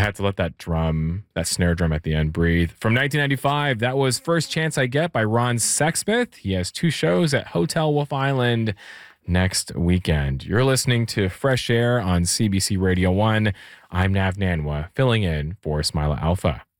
had to let that snare drum at the end breathe. From 1995, that was First Chance I Get by Ron Sexsmith. He has 2 shows at Hotel Wolf Island next weekend. You're listening to Fresh Air on CBC Radio 1. I'm Nav Nanwa, filling in for Smiler Alpha.